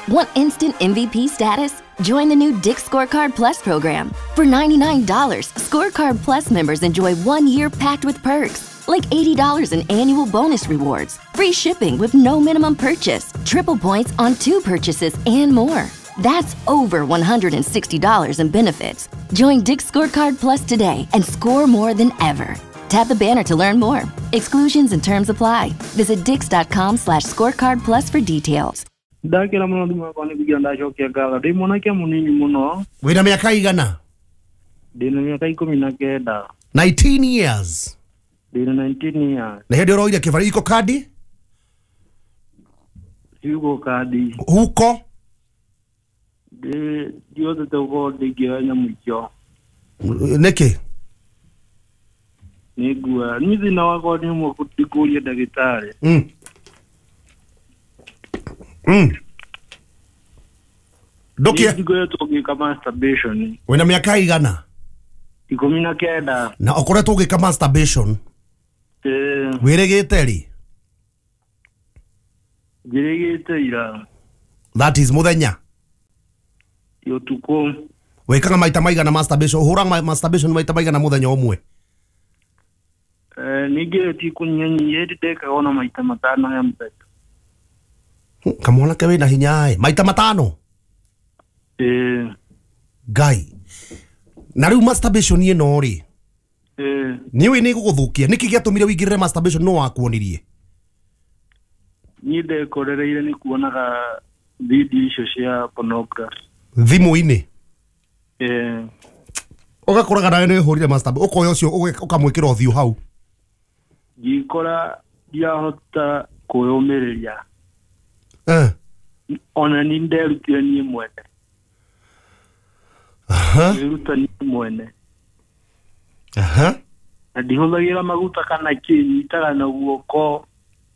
Want instant MVP status? Join the new Dick's Scorecard Plus program. For $99, Scorecard Plus members enjoy 1 year packed with perks, like $80 in annual bonus rewards, free shipping with no minimum purchase, triple points on 2 purchases, and more. That's over $160 in benefits. Join Dick's Scorecard Plus today and score more than ever. Tap the banner to learn more. Exclusions and terms apply. Visit dix.com/scorecard plus for details. Ndakira muno ndimo kwani kugira ndacokia ngala ndi mwanake munini muno. Wina miaka igana? Ndina miaka 19. 19 years. Ndina 19 years. Na hindi uroire kibari iko kadi? Yuko kadi. Huko? Diothe toko digira nyamukyo. Neke? Nigua nithi na wako ni mo kutikuria dagitari. Dokia. Ndigo tugika masturbation. Wina miaka igana? 19. Na okoretwo ugika masturbation? Wiregete ri? Wiregete ira. That is muthenya. Yo tuko. Wekaga maita maigana masturbation? Uhura masturbation maita maigana muthenya umwe? Nige tikunyanyi yedi deka ona maita matano ya mpeta. Kamwana kewe na hinyae. Maita matano? Gai. Na riu masturbation ye no ri? Niwe ni guguthukia. Niki giatumire wigirire masturbation no wakuonirie? Nide korereire ni kuonaga video icio cia pornography. Thimu-ini? Ugakoraga nawe ni hurire masturbation. Ukoya ucio ukamwikira uthiu hau. Gikora diahota kuyumiria. Ona ni nderutire ni mwene. Nderuta ni mwene. Na ndihuthagira maguta kana kinyitaga na guoko.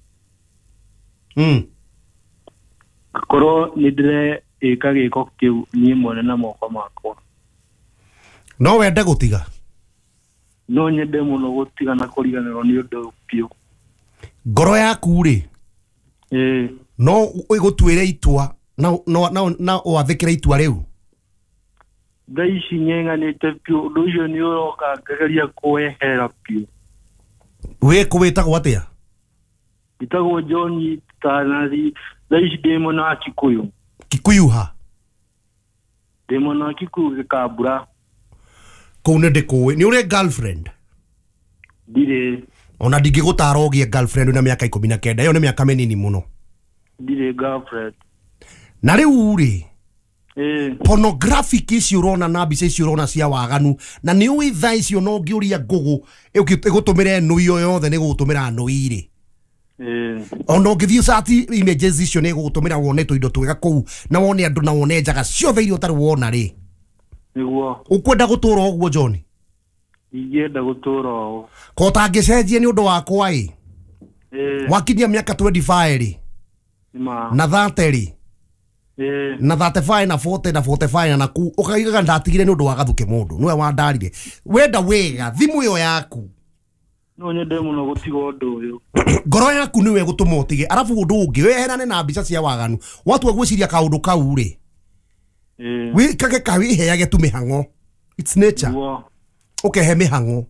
Korwo ni ndire ika giko kiu ni mwene na moko makwa. No wende gutiga? No nyende muno gutiga na kuriganirwo ni undu piu. Ngoro yaku ri? No igutwire itua na wathikira itua riu? Daici nyenganite piu undu ucio ni uroka ngageria kuehera piu. We kuwitagwo atia? Itagwo John Tanazi. Daici demo na Kikuyu. Kikuyu ha? Demo na Kikuyu Gikambura. Kune ndikuwe ni uri girlfriend? Dire. Ona ndingigutara ugie girlfriend na miaka 19. Iyo ni miaka minini muno. Dire girlfriend. Na riu ri? Pornographic icio urona na mbica icio urona cia waganu na ni ui thaa icio no ngiuria ngugu igutumire nui yo yothe ni gutumira nui ri? Ona ngithio sati images icio ni gutumira wone indo twega kuu na wone andu na wone njaga ciothe irio tari wona ri? Niguo. Ukwenda gutura uguo John? Ingenda gutura uguo. Ko tangicenjie ni undu wakwa i? Wakinyia miaka 25 ri? Na 30 ri? Na 35 na 40 na 45 na ku ukaigaga ndatigire ni undu wa gathuke mundu niwe wandarire wenda wega thimu yo yaku no nyende muno gutiga undu uyu ngoro yaku niwe gutuma utige arafu undu ungi weherane na mbica cia waganu watu agwiciria kaundu kau ri wi kage kawi heage tu mihango it's nature ukehe mihango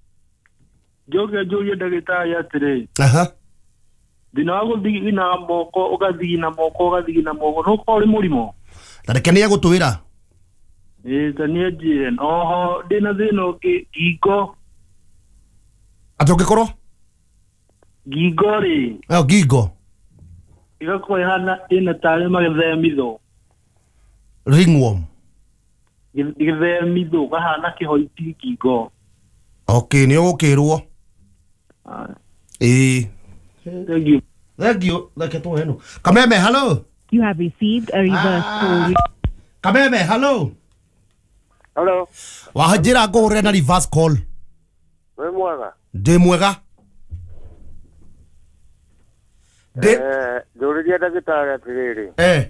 joge ndagitari atire Dina wago digi na moko ugathigina moko no ko ri murimo tareke ni agutwira tania jiren oho dina thino gigo atokikoro gigo ri gigo igako hana ina tare magethemitho ringworm githemitho kahana kihoiti gigo okay ni ugukirwo Thank you. Like it wenu. Kameme, hello. You have received a reverse call. Kameme, hello. Hello. Wahajira go na reverse call. We mwega. De mwega. Joridia ndagitari atiriri.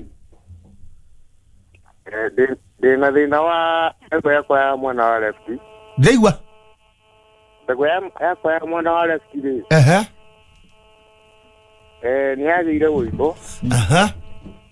De na thina wa ego yakwa ya mwana wa lefti. Deigwa. Ego yakwa ya mwana wa lefti ri. Ni agire wiko.